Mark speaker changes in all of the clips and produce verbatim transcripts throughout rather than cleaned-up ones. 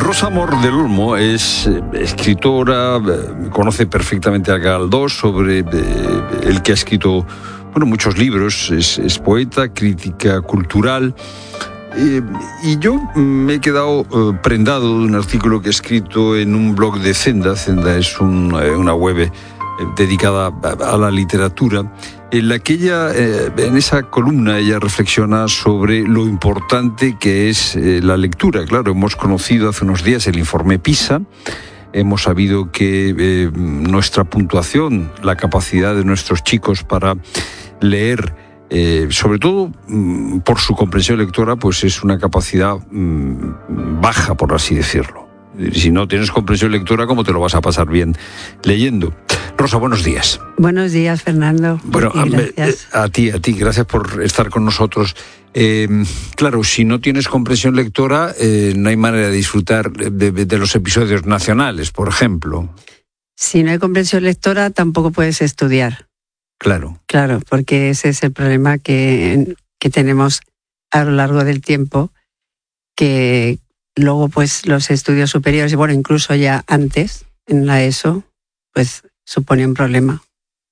Speaker 1: Rosa Mor del Olmo es escritora, conoce perfectamente a Galdós, sobre el que ha escrito bueno, muchos libros, es, es poeta, crítica cultural. Eh, y yo me he quedado eh, prendado de un artículo que he escrito en un blog de Zenda. Zenda es un, eh, una web eh, dedicada a, a la literatura, en la que ella, eh, en esa columna, ella reflexiona sobre lo importante que es eh, la lectura. Claro, hemos conocido hace unos días el informe PISA, hemos sabido que eh, nuestra puntuación, la capacidad de nuestros chicos para leer, Eh, sobre todo mm, por su comprensión lectora, pues es una capacidad mm, baja, por así decirlo. Si no tienes comprensión lectora, ¿cómo te lo vas a pasar bien leyendo? Rosa, buenos días.
Speaker 2: Buenos días, Fernando.
Speaker 1: Bueno, a, a ti, a ti, gracias por estar con nosotros. Eh, claro, si no tienes comprensión lectora, eh, no hay manera de disfrutar de, de los episodios nacionales, por ejemplo.
Speaker 2: Si no hay comprensión lectora, tampoco puedes estudiar.
Speaker 1: Claro.
Speaker 2: Claro, porque ese es el problema que, que tenemos a lo largo del tiempo, que luego pues los estudios superiores, y bueno, incluso ya antes, en la ESO, pues supone un problema.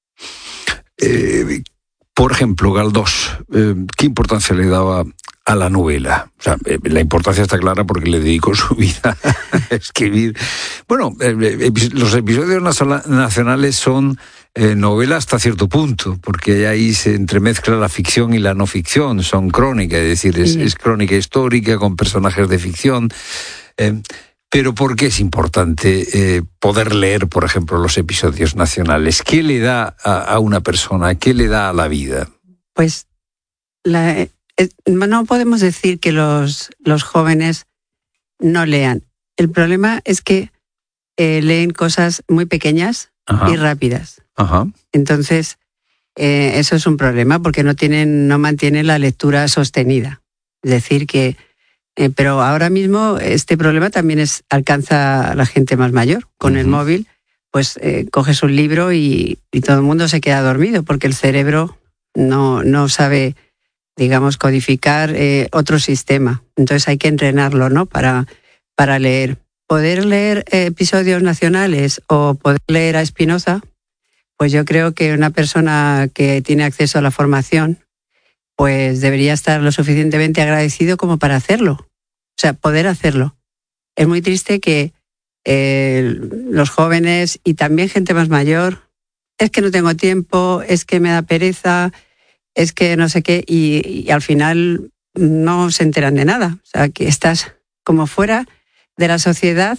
Speaker 1: Eh, por ejemplo, Galdós, eh, ¿qué importancia le daba a la novela? O sea, eh, la importancia está clara porque le dedicó su vida a escribir. Bueno, eh, los episodios nacionales son eh, novela hasta cierto punto, porque ahí se entremezcla la ficción y la no ficción, son crónicas, es decir, es, sí. es crónica histórica con personajes de ficción. Eh, pero ¿por qué es importante eh, poder leer, por ejemplo, los episodios nacionales? ¿Qué le da a, a una persona? ¿Qué le da a la vida?
Speaker 2: Pues la... no podemos decir que los, los jóvenes no lean. El problema es que eh, leen cosas muy pequeñas Ajá. y rápidas.
Speaker 1: Ajá.
Speaker 2: Entonces, eh, eso es un problema porque no tienen, no mantienen la lectura sostenida. Es decir, que... Eh, pero ahora mismo este problema también es, alcanza a la gente más mayor. Con uh-huh. el móvil, pues eh, coges un libro y, y todo el mundo se queda dormido porque el cerebro no, no sabe... digamos, codificar eh, otro sistema. Entonces hay que entrenarlo, ¿no? Para, para leer. Poder leer eh, episodios nacionales o poder leer a Spinoza, pues yo creo que una persona que tiene acceso a la formación, pues debería estar lo suficientemente agradecido como para hacerlo. O sea, poder hacerlo. Es muy triste que eh, los jóvenes y también gente más mayor, es que no tengo tiempo, es que me da pereza, es que no sé qué, y, y al final no se enteran de nada. O sea, que estás como fuera de la sociedad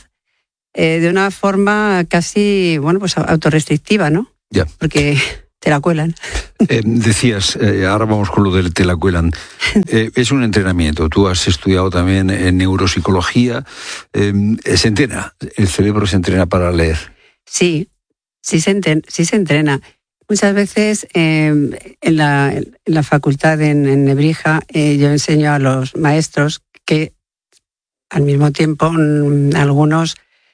Speaker 2: eh, de una forma casi, bueno, pues autorrestrictiva, ¿no?
Speaker 1: Ya.
Speaker 2: Porque te la cuelan.
Speaker 1: Eh, decías, eh, ahora vamos con lo del te la cuelan. Eh, es un entrenamiento. Tú has estudiado también en neuropsicología. Eh, ¿Se entrena? ¿El cerebro se entrena para leer?
Speaker 2: Sí, sí se, enten- sí se entrena. Muchas veces eh, en, la, en la facultad en, en Nebrija eh, yo enseño a los maestros que al mismo tiempo mm, algunos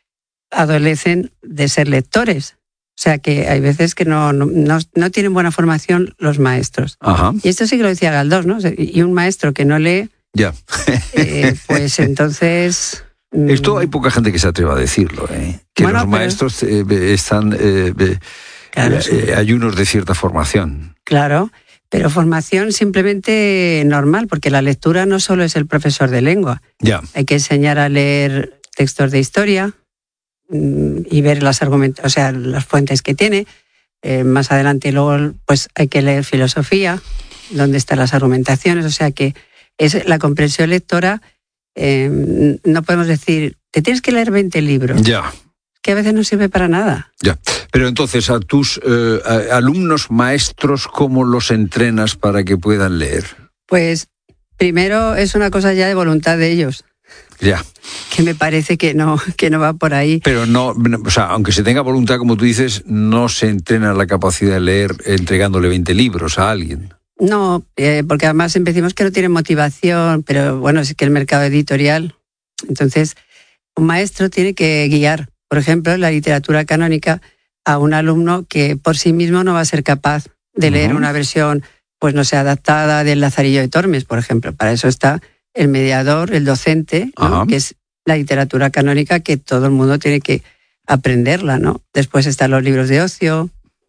Speaker 2: adolecen de ser lectores. O sea que hay veces que no, no, no, no tienen buena formación los maestros.
Speaker 1: Ajá.
Speaker 2: Y esto sí que lo decía Galdós, ¿no? Y un maestro que no lee,
Speaker 1: ya.
Speaker 2: eh, pues entonces...
Speaker 1: Esto hay poca gente que se atreva a decirlo, ¿eh? Que bueno, los pero... maestros eh, están... Eh, eh, Claro, sí. eh, hay unos de cierta formación.
Speaker 2: Claro, pero formación simplemente normal, porque la lectura no solo es el profesor de lengua.
Speaker 1: Ya.
Speaker 2: Hay que enseñar a leer textos de historia y ver las argumentos, o sea, las fuentes que tiene. Eh, más adelante luego pues hay que leer filosofía, donde están las argumentaciones. O sea que es la comprensión lectora. Eh, no podemos decir, te tienes que leer veinte libros.
Speaker 1: Ya.
Speaker 2: Que a veces no sirve para nada.
Speaker 1: Ya, pero entonces a tus eh, a alumnos maestros, ¿cómo los entrenas para que puedan leer?
Speaker 2: Pues primero es una cosa ya de voluntad de ellos.
Speaker 1: Ya.
Speaker 2: Que me parece que no, que no va por ahí.
Speaker 1: Pero no, o sea, aunque se tenga voluntad, como tú dices, no se entrena la capacidad de leer entregándole veinte libros a alguien.
Speaker 2: No, eh, porque además decimos que no tienen motivación, pero bueno, es que el mercado editorial. Entonces, un maestro tiene que guiar. Por ejemplo, la literatura canónica a un alumno que por sí mismo no va a ser capaz de leer uh-huh. una versión, pues no sé, adaptada del Lazarillo de Tormes, por ejemplo. Para eso está el mediador, el docente, ¿no? uh-huh. que es la literatura canónica que todo el mundo tiene que aprenderla, ¿no? Después están los libros de ocio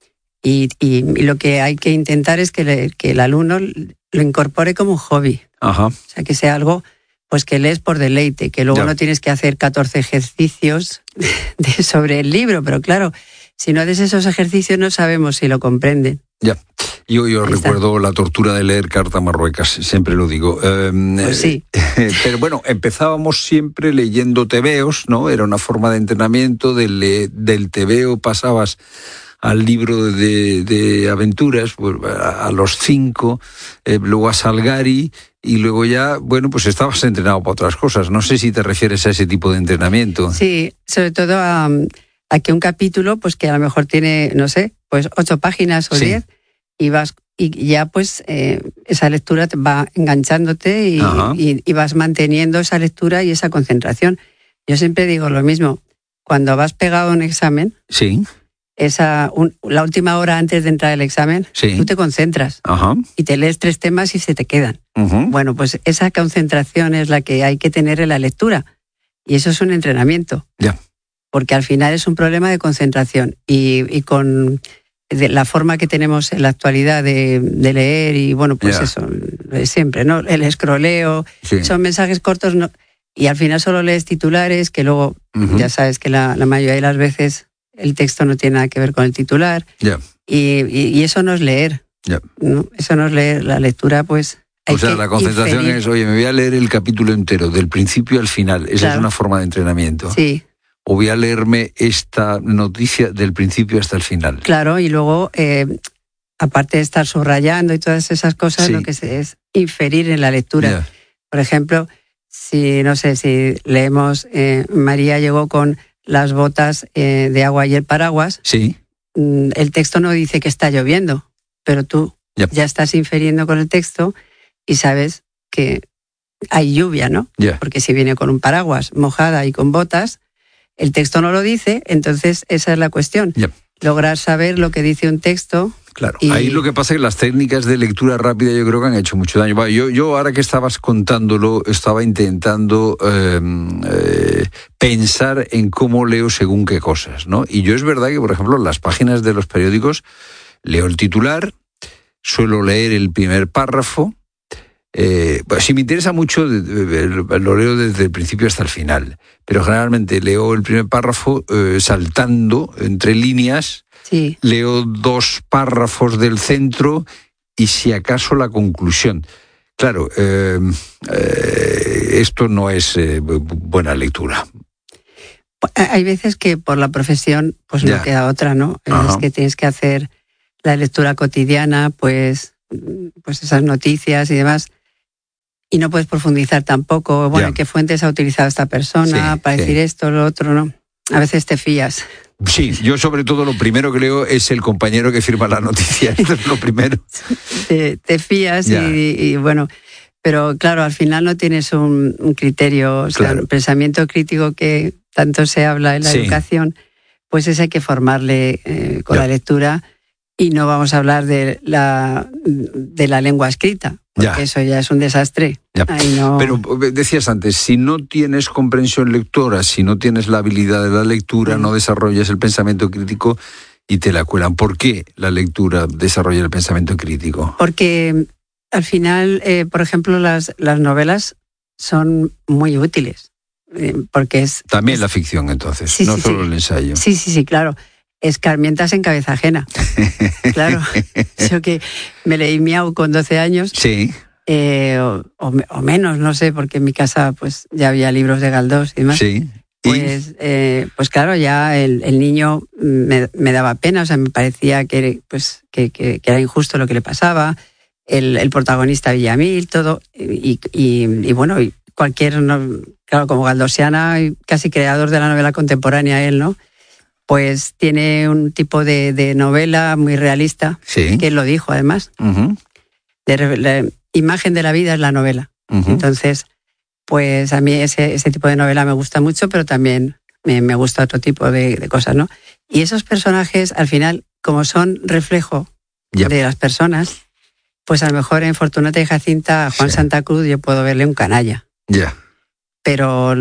Speaker 2: y, y, y lo que hay que intentar es que, le, que el alumno lo incorpore como un hobby.
Speaker 1: Ajá.
Speaker 2: O sea, que sea algo pues que lees por deleite, que luego
Speaker 1: Ya.
Speaker 2: no tienes que hacer catorce ejercicios de, sobre el libro, pero claro, si no haces esos ejercicios no sabemos si lo comprenden.
Speaker 1: Ya. Yo, yo
Speaker 2: Ahí está.
Speaker 1: recuerdo la tortura de leer Carta a Marruecas, siempre lo digo. Eh,
Speaker 2: Pues sí.
Speaker 1: eh, pero bueno, empezábamos siempre leyendo tebeos, ¿no? Era una forma de entrenamiento, del, le- del tebeo pasabas al libro de, de aventuras, pues, a, a los cinco, eh, luego a Salgari, y luego ya, bueno, pues estabas entrenado para otras cosas. No sé si te refieres a ese tipo de entrenamiento.
Speaker 2: Sí, sobre todo a, a que un capítulo, pues que a lo mejor tiene, no sé, pues ocho páginas o
Speaker 1: Sí.
Speaker 2: diez, y vas y ya pues eh, esa lectura te va enganchándote y,
Speaker 1: Ajá.
Speaker 2: y, y vas manteniendo esa lectura y esa concentración. Yo siempre digo lo mismo, cuando vas pegado a un examen,
Speaker 1: Sí,
Speaker 2: esa un- la última hora antes de entrar al examen,
Speaker 1: sí.
Speaker 2: tú te concentras
Speaker 1: Ajá.
Speaker 2: y te lees tres temas y se te quedan.
Speaker 1: Ujú.
Speaker 2: Bueno, pues esa concentración es la que hay que tener en la lectura. Y eso es un entrenamiento.
Speaker 1: Ya.
Speaker 2: Porque al final es un problema de concentración. Y, y con de la forma que tenemos en la actualidad de, de leer y, bueno, pues
Speaker 1: Ya.
Speaker 2: eso, de siempre, ¿no? El escroleo,
Speaker 1: Sí.
Speaker 2: son mensajes cortos no, y al final solo lees titulares, que luego
Speaker 1: Ujú.
Speaker 2: ya sabes que la, la mayoría de las veces el texto no tiene nada que ver con el titular.
Speaker 1: Ya.
Speaker 2: Y, y, y eso no es leer.
Speaker 1: Ya.
Speaker 2: ¿No? Eso no es leer. La lectura, pues... Hay
Speaker 1: O sea,
Speaker 2: que
Speaker 1: la concentración
Speaker 2: inferir.
Speaker 1: es, oye, me voy a leer el capítulo entero, del principio al final. Esa
Speaker 2: Claro.
Speaker 1: es una forma de entrenamiento.
Speaker 2: Sí,
Speaker 1: O voy a leerme esta noticia del principio hasta el final.
Speaker 2: claro. Y luego, eh, aparte de estar subrayando y todas esas cosas,
Speaker 1: Sí.
Speaker 2: lo que se es inferir en la lectura.
Speaker 1: Ya.
Speaker 2: Por ejemplo, si, no sé, si leemos eh, María llegó con las botas eh, de agua y el paraguas,
Speaker 1: Sí,
Speaker 2: mm, el texto no dice que está lloviendo, pero tú
Speaker 1: Ya.
Speaker 2: ya estás infiriendo con el texto y sabes que hay lluvia, ¿no?
Speaker 1: ya.
Speaker 2: Porque si viene con un paraguas mojada y con botas, el texto no lo dice, entonces esa es la cuestión.
Speaker 1: Ya.
Speaker 2: Lograr saber lo que dice un texto.
Speaker 1: Claro,
Speaker 2: Y-
Speaker 1: ahí lo que pasa es que las técnicas de lectura rápida yo creo que han hecho mucho daño. Va, Yo, yo ahora que estabas contándolo, estaba intentando eh, eh, pensar en cómo leo según qué cosas, ¿no? Y yo es verdad que, por ejemplo, en las páginas de los periódicos leo el titular, suelo leer el primer párrafo. Eh, pues, si me interesa mucho, de- de- lo leo desde el principio hasta el final. Pero generalmente leo el primer párrafo eh, saltando entre líneas.
Speaker 2: Sí,
Speaker 1: Leo dos párrafos del centro y si acaso la conclusión. Claro, eh, eh, esto no es eh, bu- buena lectura.
Speaker 2: hay veces que por la profesión pues
Speaker 1: Ya.
Speaker 2: no queda otra, ¿no?
Speaker 1: Ajá.
Speaker 2: Es que tienes que hacer la lectura cotidiana, pues, pues esas noticias y demás. Y no puedes profundizar tampoco, bueno,
Speaker 1: Ya.
Speaker 2: ¿qué fuentes ha utilizado esta persona
Speaker 1: Sí,
Speaker 2: para
Speaker 1: sí.
Speaker 2: decir esto, lo otro, no? A veces te fías.
Speaker 1: Sí, yo sobre todo lo primero que leo es el compañero que firma la noticia. Esto es lo primero.
Speaker 2: Te, te fías
Speaker 1: Ya.
Speaker 2: y, y, bueno, pero claro, al final no tienes un, un criterio, o sea,
Speaker 1: Claro.
Speaker 2: un pensamiento crítico que tanto se habla en la
Speaker 1: Sí.
Speaker 2: educación, pues ese hay que formarle eh, con
Speaker 1: Ya.
Speaker 2: la lectura y no vamos a hablar de la, de la lengua escrita, porque
Speaker 1: Ya.
Speaker 2: eso ya es un desastre.
Speaker 1: Ya.
Speaker 2: Ahí no...
Speaker 1: Pero eh, decías antes, si no tienes comprensión lectora, si no tienes la habilidad de la lectura,
Speaker 2: Mm.
Speaker 1: no desarrollas el pensamiento crítico y te la cuelan. ¿Por qué la lectura desarrolla el pensamiento crítico?
Speaker 2: Porque al final, eh, por ejemplo, las, las novelas son muy útiles, eh, porque es...
Speaker 1: También
Speaker 2: es-
Speaker 1: la ficción, entonces,
Speaker 2: Sí,
Speaker 1: no
Speaker 2: sí,
Speaker 1: solo
Speaker 2: sí.
Speaker 1: el ensayo.
Speaker 2: Sí, sí, sí, claro. Escarmientas en cabeza ajena. Claro. Yo que me leí Miau con doce años,
Speaker 1: Sí,
Speaker 2: eh, o, o me- o menos, no sé, porque en mi casa pues ya había libros de Galdós y demás.
Speaker 1: sí. Y,
Speaker 2: Pues, eh, pues claro, ya el, el niño me, me daba pena, o sea, me parecía que, pues, que, que- que era injusto lo que le pasaba, el, el protagonista Villamil, todo, y, y, y bueno, y cualquier, no- claro, como galdosiana, y casi creador de la novela contemporánea él, ¿no? Pues tiene un tipo de, de novela muy realista,
Speaker 1: sí.
Speaker 2: que él lo dijo además,
Speaker 1: Ujú,
Speaker 2: de, re- la imagen de la vida es la novela.
Speaker 1: ujú.
Speaker 2: Entonces, pues a mí ese, ese tipo de novela me gusta mucho, pero también me, me gusta otro tipo de, de cosas, ¿no? Y esos personajes, al final, como son reflejo
Speaker 1: Ya.
Speaker 2: de las personas, pues a lo mejor en Fortunata y Jacinta, a Juan
Speaker 1: Sí.
Speaker 2: Santa Cruz, yo puedo verle un canalla.
Speaker 1: Ya.
Speaker 2: Pero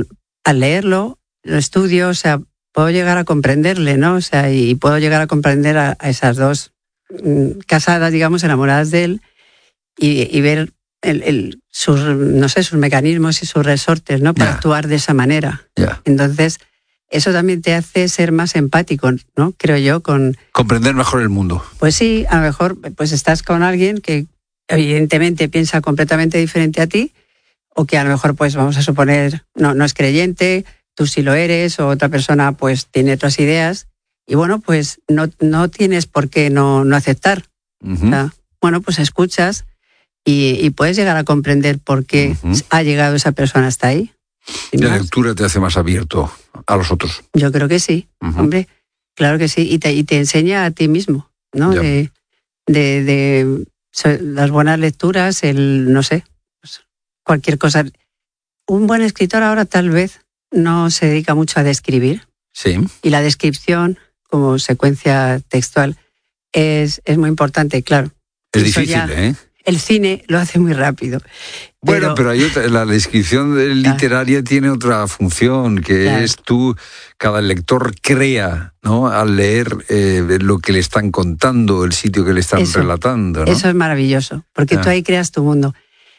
Speaker 2: al leerlo, lo estudio, o sea, puedo llegar a comprenderle, ¿no? O sea, y puedo llegar a comprender a, a esas dos mm, casadas, digamos, enamoradas de él, y, y ver el, el, sus, no sé, sus mecanismos y sus resortes, ¿no? Para yeah. actuar de esa manera.
Speaker 1: Yeah.
Speaker 2: Entonces, eso también te hace ser más empático, ¿no? Creo yo, con...
Speaker 1: Comprender mejor el mundo.
Speaker 2: Pues sí, a lo mejor pues estás con alguien que evidentemente piensa completamente diferente a ti, o que a lo mejor, pues vamos a suponer, no, no es creyente, tú sí lo eres, o otra persona pues tiene otras ideas, y bueno, pues no, no tienes por qué no, no aceptar. Uh-huh. O sea, bueno, pues escuchas y, y puedes llegar a comprender por qué uh-huh. ha llegado esa persona hasta ahí.
Speaker 1: La más. Lectura te hace más abierto a los otros.
Speaker 2: Yo creo que sí, uh-huh. hombre, claro que sí, y te, y te enseña a ti mismo, ¿no? Yeah. De, de, de las buenas lecturas, el, no sé, cualquier cosa. Un buen escritor ahora tal vez no se dedica mucho a describir.
Speaker 1: Sí.
Speaker 2: Y la descripción como secuencia textual es, es muy importante, claro.
Speaker 1: Es difícil, ya, ¿eh?
Speaker 2: El cine lo hace muy rápido.
Speaker 1: Bueno, pero, pero hay otra, la descripción literaria claro. tiene otra función, que claro. es tú, cada lector crea, ¿no? Al leer eh, lo que le están contando, el sitio que le están
Speaker 2: eso,
Speaker 1: relatando, ¿no?
Speaker 2: Eso es maravilloso, porque ah. tú ahí creas tu mundo.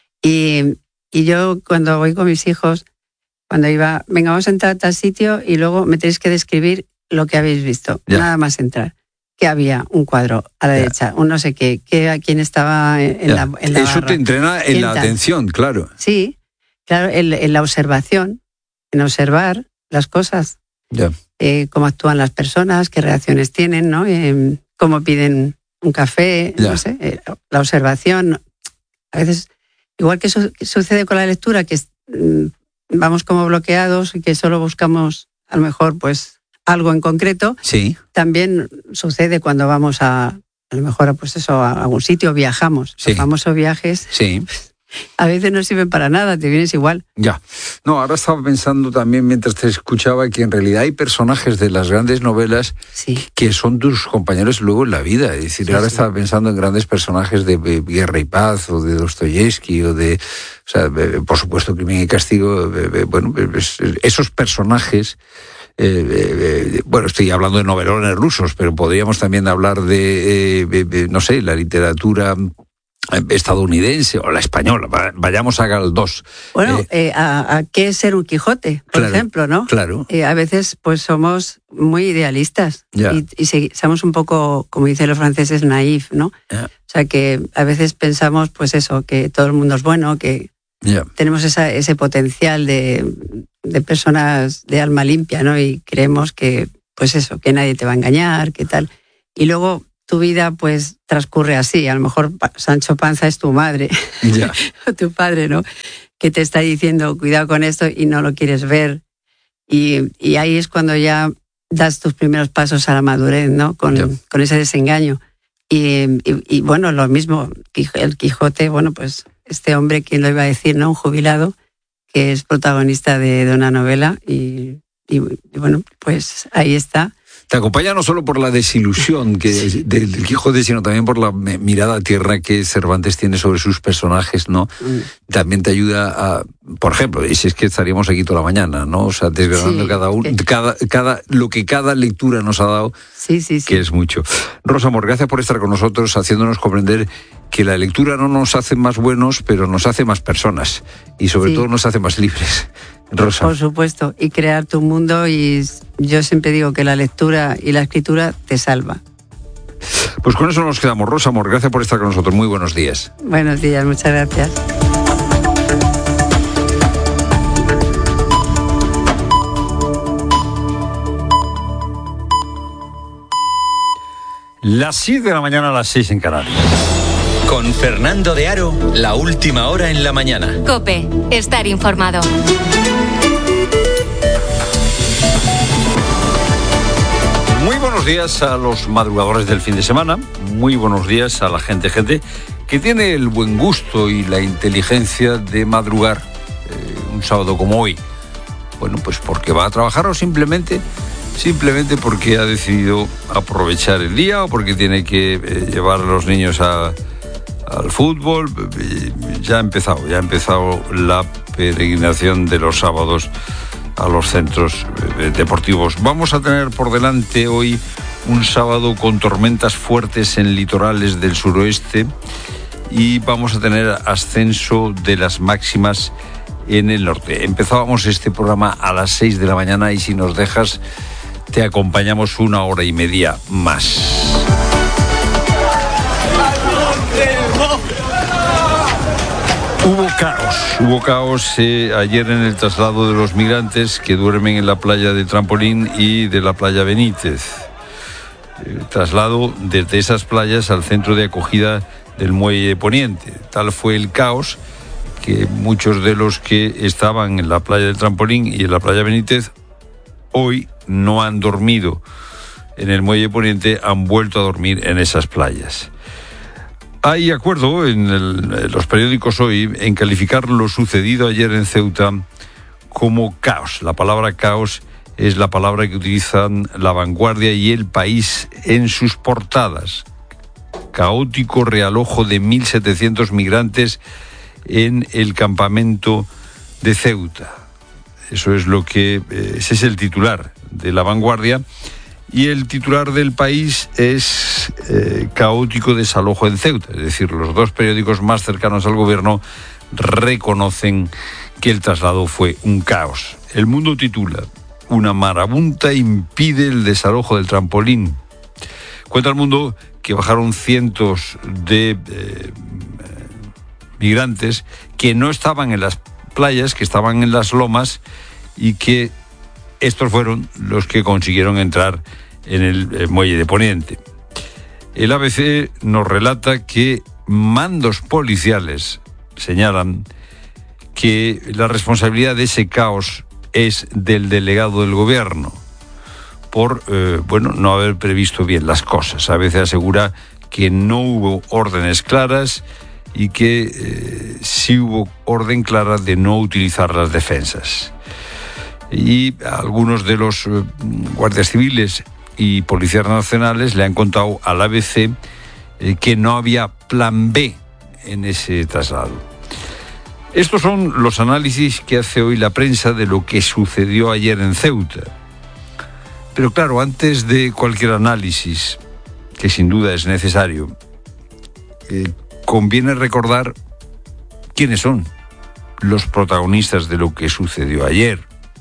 Speaker 2: Y, y yo cuando voy con mis hijos, cuando iba, venga, vamos a entrar a tal sitio y luego me tenéis que describir lo que habéis visto, ya. nada más entrar. Que había un cuadro a la ya. derecha, un no sé qué, que a quién estaba en, en la, en la
Speaker 1: Eso
Speaker 2: barra.
Speaker 1: Te entrena en la tal. atención, claro.
Speaker 2: Sí, claro, en, en la observación, en observar las cosas,
Speaker 1: ya.
Speaker 2: eh, cómo actúan las personas, qué reacciones tienen, ¿no? Eh, cómo piden un café, ya. no sé, eh, la observación. A veces, igual que su, sucede con la lectura, que mm, vamos como bloqueados y que solo buscamos, a lo mejor, pues algo en concreto,
Speaker 1: sí.
Speaker 2: también sucede cuando vamos a, a lo mejor pues eso, a algún sitio, viajamos. Sí. Los famosos viajes
Speaker 1: sí.
Speaker 2: a veces no sirven para nada, te vienes igual.
Speaker 1: Ya. No, ahora estaba pensando también mientras te escuchaba que en realidad hay personajes de las grandes novelas
Speaker 2: sí.
Speaker 1: que son tus compañeros luego en la vida. Es decir, sí, ahora sí. estaba pensando en grandes personajes de Guerra y Paz o de Dostoyevsky o de, o sea, por supuesto, Crimen y Castigo. Bueno, esos personajes. Eh, eh, bueno, estoy hablando de novelones rusos, pero podríamos también hablar de, eh, eh, no sé, la literatura estadounidense o la española. Vayamos a Galdós.
Speaker 2: Bueno, eh, eh, a, a qué es ser un Quijote, por
Speaker 1: claro,
Speaker 2: ejemplo, ¿no?
Speaker 1: Claro.
Speaker 2: Eh, a veces, pues somos muy idealistas
Speaker 1: yeah.
Speaker 2: y, y somos un poco, como dicen los franceses, naif, ¿no?
Speaker 1: Yeah.
Speaker 2: O sea, que a veces pensamos, pues eso, que todo el mundo es bueno, que
Speaker 1: yeah.
Speaker 2: tenemos esa, ese potencial de, de personas de alma limpia, ¿no? Y creemos que, pues eso, que nadie te va a engañar, que tal. Y luego tu vida, pues, transcurre así. A lo mejor Sancho Panza es tu madre,
Speaker 1: yeah.
Speaker 2: o tu padre, ¿no? Que te está diciendo, cuidado con esto, y no lo quieres ver. Y, y ahí es cuando ya das tus primeros pasos a la madurez, ¿no? Con, yeah. con ese desengaño. Y, y, y bueno, lo mismo, el Quijote, bueno, pues este hombre, ¿quién lo iba a decir, no? Un jubilado, que es protagonista de, de una novela y, y, y bueno, pues ahí está.
Speaker 1: Te acompaña no solo por la desilusión que sí. del, del Quijote, sino también por la mirada tierna que Cervantes tiene sobre sus personajes, ¿no? Mm. También te ayuda a, por ejemplo, y si es que estaríamos aquí toda la mañana, ¿no? O sea, desgranando sí, cada uno, que... cada, cada, lo que cada lectura nos ha dado,
Speaker 2: sí, sí, sí.
Speaker 1: que es mucho. Rosa Mor, gracias por estar con nosotros, haciéndonos comprender que la lectura no nos hace más buenos, pero nos hace más personas y sobre sí. todo nos hace más libres. Rosa.
Speaker 2: Por supuesto, y crear tu mundo, y yo siempre digo que la lectura y la escritura te salva.
Speaker 1: Pues con eso nos quedamos. Rosa Mor, gracias por estar con nosotros. Muy buenos días.
Speaker 2: Buenos días, muchas gracias.
Speaker 1: Las siete de la mañana a las seis en Canarias.
Speaker 3: Con Fernando de Aro, la última hora en la mañana.
Speaker 4: COPE, estar informado.
Speaker 1: Muy buenos días a los madrugadores del fin de semana. Muy buenos días a la gente, gente que tiene el buen gusto y la inteligencia de madrugar eh, un sábado como hoy. Bueno, pues porque va a trabajar o simplemente... Simplemente porque ha decidido aprovechar el día o porque tiene que eh, llevar a los niños a, al fútbol. Ya ha empezado, ya ha empezado la peregrinación de los sábados a los centros eh, deportivos. Vamos a tener por delante hoy un sábado con tormentas fuertes en litorales del suroeste y vamos a tener ascenso de las máximas en el norte. Empezábamos este programa a las seis de la mañana y si nos dejas te acompañamos una hora y media más. Hubo caos, hubo caos eh, ayer en el traslado de los migrantes que duermen en la playa de Trampolín y de la playa Benítez. El traslado desde esas playas al centro de acogida del Muelle Poniente. Tal fue el caos que muchos de los que estaban en la playa de Trampolín y en la playa Benítez hoy no han dormido en el Muelle Poniente, han vuelto a dormir en esas playas. Hay acuerdo en, el, en los periódicos hoy en calificar lo sucedido ayer en Ceuta como caos. La palabra caos es la palabra que utilizan La Vanguardia y El País en sus portadas. Caótico realojo de mil setecientos migrantes en el campamento de Ceuta. Eso es lo que, ese es el titular de La Vanguardia. Y el titular del País es eh, caótico desalojo en Ceuta. Es decir, los dos periódicos más cercanos al gobierno reconocen que el traslado fue un caos. El Mundo titula: una marabunta impide el desalojo del Trampolín. Cuenta El Mundo que bajaron cientos de eh, migrantes que no estaban en las playas, que estaban en las lomas y que estos fueron los que consiguieron entrar en el, el muelle de Poniente. El A B C nos relata que mandos policiales señalan que la responsabilidad de ese caos es del delegado del gobierno por eh, bueno, no haber previsto bien las cosas. A veces asegura que no hubo órdenes claras y que eh, sí hubo orden clara de no utilizar las defensas. Y algunos de los eh, guardias civiles y policías nacionales le han contado al A B C eh, que no había plan B en ese traslado. Estos son los análisis que hace hoy la prensa de lo que sucedió ayer en Ceuta. Pero claro, antes de cualquier análisis, que sin duda es necesario, eh, conviene recordar quiénes son los protagonistas de lo que sucedió ayer.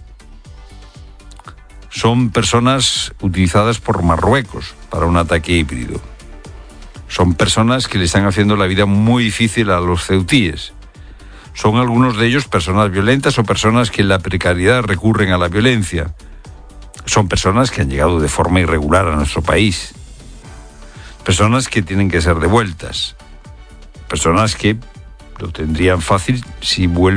Speaker 1: Son personas utilizadas por Marruecos para un ataque híbrido. Son personas que le están haciendo la vida muy difícil a los ceutíes. Son algunos de ellos personas violentas o personas que en la precariedad recurren a la violencia. Son personas que han llegado de forma irregular a nuestro país. Personas que tienen que ser devueltas. Personas que lo tendrían fácil si vuelven